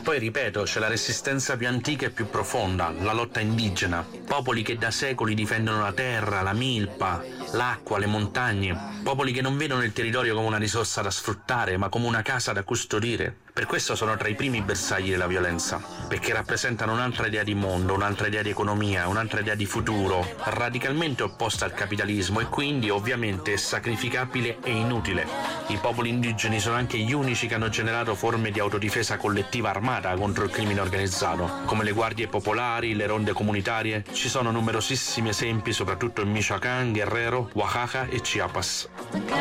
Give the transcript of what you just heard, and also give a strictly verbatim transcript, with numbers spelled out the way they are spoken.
Poi ripeto, c'è la resistenza più antica e più profonda, la lotta indigena, popoli che da secoli difendono la terra, la milpa, l'acqua, le montagne, popoli che non vedono il territorio come una risorsa da sfruttare, ma come una casa da custodire. Per questo sono tra i primi bersagli della violenza, perché rappresentano un'altra idea di mondo, un'altra idea di economia, un'altra idea di futuro, radicalmente opposta al capitalismo e quindi ovviamente sacrificabile e inutile. I popoli indigeni sono anche gli unici che hanno generato forme di autodifesa collettiva armata contro il crimine organizzato, come le guardie popolari, le ronde comunitarie. Ci sono numerosissimi esempi, soprattutto in Michoacán, Guerrero, Oaxaca e Chiapas.